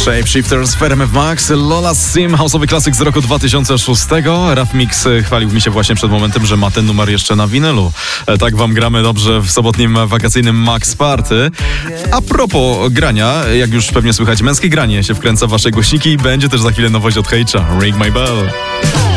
Shapeshifters w RMF Max, Lola Sim, house'owy klasyk z roku 2006. Raf Mix chwalił mi się właśnie przed momentem, że ma ten numer jeszcze na winylu. Tak wam gramy dobrze w sobotnim wakacyjnym Max Party. A propos grania, jak już pewnie słychać, męskie granie się wkręca w wasze głośniki. Będzie też za chwilę nowość od Hejcza, Ring My Bell.